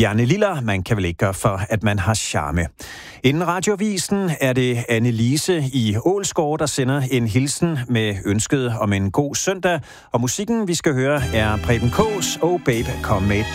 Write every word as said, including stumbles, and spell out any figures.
Bjarne Liller, man kan vel ikke gøre for, at man har charme. Inden Radioavisen er det Anne-Lise i Ålsgård, der sender en hilsen med ønsket om en god søndag. Og musikken, vi skal høre, er Preben Kaas og Babe Come Med